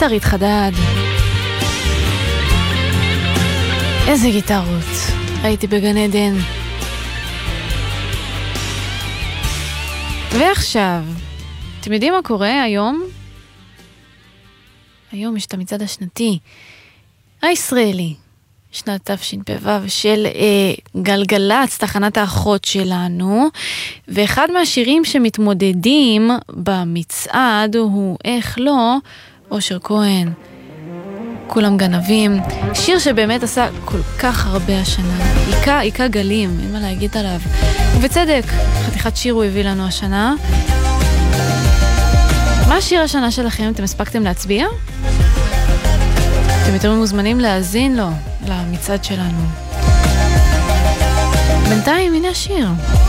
שרית חדד. איזה גיטרות. הייתי בגן עדן. ועכשיו, אתם יודעים מה קורה היום? היום יש את המצעד השנתי הישראלי, שנת תשפ"ו של גלגלץ, תחנת האחות שלנו, ואחד מהשירים שמתמודדים במצעד הוא איך לא, אושר כהן, כולם גנבים, שיר שבאמת עשה כל כך הרבה השנה, עיקה גלים, אין מה להגיד עליו, ובצדק, חתיכת שיר הוא הביא לנו השנה. מה השיר השנה שלכם? אתם הספקתם להצביע? אתם יותר מוזמנים להאזין לו, למצעד שלנו. בינתיים, הנה השיר.